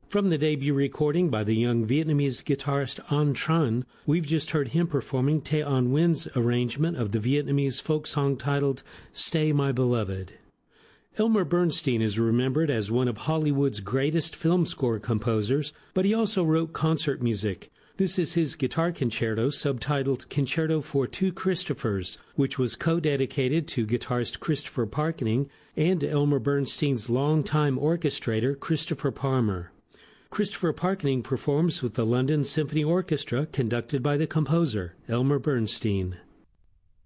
From the debut recording by the young Vietnamese guitarist An Tran, we've just heard him performing Te An Nguyen's arrangement of the Vietnamese folk song titled Stay My Beloved. Elmer Bernstein is remembered as one of Hollywood's greatest film score composers, but he also wrote concert music. This is his guitar concerto subtitled Concerto for Two Christophers, which was co-dedicated to guitarist Christopher Parkening and Elmer Bernstein's longtime orchestrator Christopher Palmer. Christopher Parkening performs with the London Symphony Orchestra conducted by the composer, Elmer Bernstein.